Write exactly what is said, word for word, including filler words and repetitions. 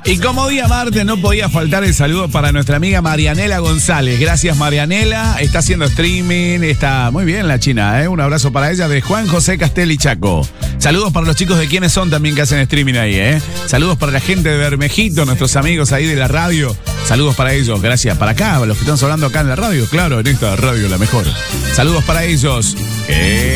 Y como día martes no podía faltar el saludo para nuestra amiga Marianela González. Gracias, Marianela. Está haciendo streaming, está muy bien la china, ¿eh? Un abrazo para ella de Juan José Castelli Chaco. Saludos para los chicos de Quiénes Son también que hacen streaming ahí, ¿eh? Saludos para la gente de Bermejito, nuestros amigos ahí de la radio. Saludos para ellos, gracias. Para acá, los que están hablando acá en la radio, claro, en esta radio la mejor. Saludos para ellos. ¿Qué?